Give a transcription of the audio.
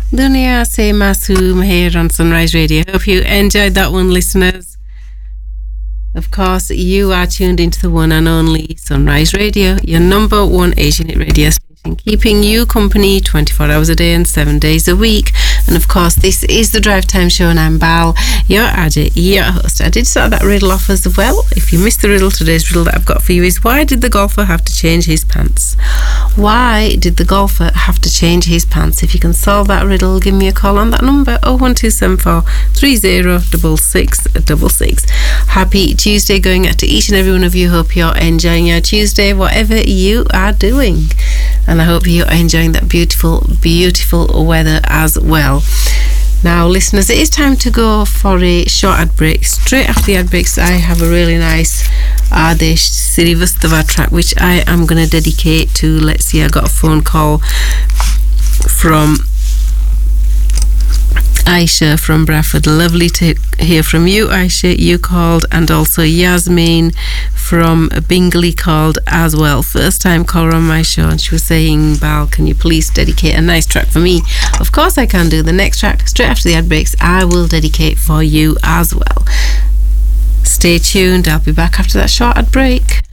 Dunia Se Masoom here on Sunrise Radio. Hope you enjoyed that one, listeners. Of course, you are tuned into the one and only Sunrise Radio, your number one Asian radio station, keeping you company 24 hours a day and 7 days a week. And of course, this is the Drive Time Show, and I'm Bal, your Ajay, your host. I did start that riddle off as well. If you missed the riddle, today's riddle that I've got for you is, why did the golfer have to change his pants? Why did the golfer have to change his pants? If you can solve that riddle, give me a call on that number, 01274 306666. Happy Tuesday going out to each and every one of you. Hope you're enjoying your Tuesday, whatever you are doing. And I hope you're enjoying that beautiful, beautiful weather as well. Now, listeners, it is time to go for a short ad break. Straight after the ad breaks, I have a really nice Adesh Srivastava track, which I am going to dedicate to, let's see, I got a phone call from Aisha from Bradford. Lovely to hear from you, Aisha. You called, and also Yasmin from Bingley called as well. First time caller on my show, and she was saying, Bal, can you please dedicate a nice track for me? Of course I can do. The next track, straight after the ad breaks, I will dedicate for you as well. Stay tuned. I'll be back after that short ad break.